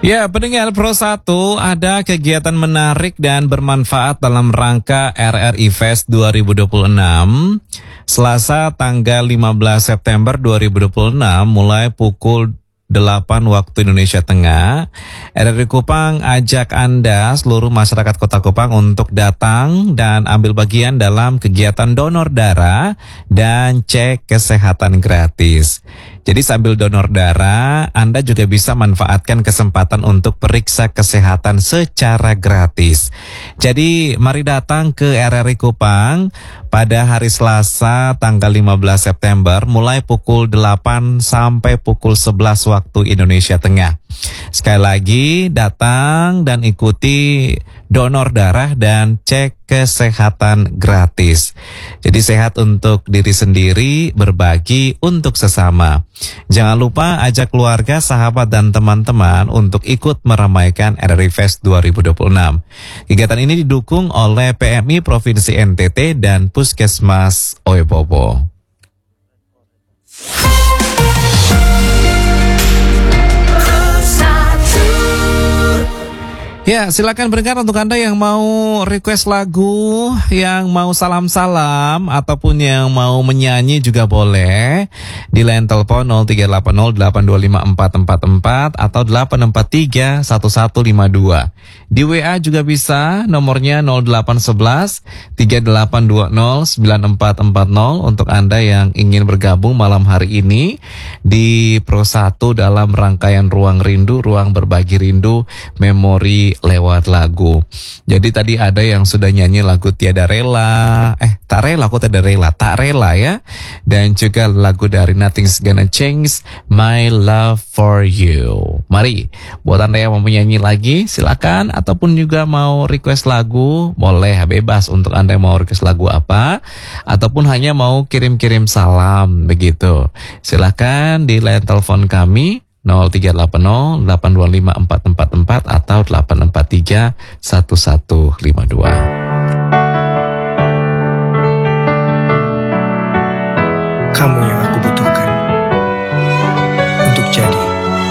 Ya, pendengar Pro 1, ada kegiatan menarik dan bermanfaat dalam rangka RRI Fest 2026. Selasa tanggal 15 September 2026 mulai pukul 8 waktu Indonesia Tengah, RRI Kupang ajak Anda seluruh masyarakat Kota Kupang untuk datang dan ambil bagian dalam kegiatan donor darah dan cek kesehatan gratis. Jadi sambil donor darah, Anda juga bisa manfaatkan kesempatan untuk periksa kesehatan secara gratis. Jadi mari datang ke RRI Kupang pada hari Selasa tanggal 15 September mulai pukul 8 sampai pukul 11 waktu Indonesia Tengah. Sekali lagi datang dan ikuti donor darah dan cek kesehatan gratis. Jadi sehat untuk diri sendiri, berbagi untuk sesama. Jangan lupa ajak keluarga, sahabat dan teman-teman untuk ikut meramaikan RRI Fest 2026. Kegiatan ini didukung oleh PMI Provinsi NTT dan Puskesmas Oepopo. Ya, silakan berikan untuk Anda yang mau request lagu, yang mau salam-salam, ataupun yang mau menyanyi juga boleh. Di line telepon 0380825444 atau 8431152. Di WA juga bisa, nomornya 0811 38209440 untuk Anda yang ingin bergabung malam hari ini di Pro 1 dalam rangkaian Ruang Rindu, Ruang Berbagi Rindu, Memori lewat lagu. Jadi tadi ada yang sudah nyanyi lagu Tiada Rela, tak rela, aku tidak rela, tak rela ya. Dan juga lagu dari Nothing's Gonna Change, My Love For You. Mari, buat Anda yang mau menyanyi lagi, silakan. Ataupun juga mau request lagu, boleh, bebas untuk Anda yang mau request lagu apa. Ataupun hanya mau kirim-kirim salam, begitu. Silakan di line telepon kami 0380-825-444 atau 843-1152.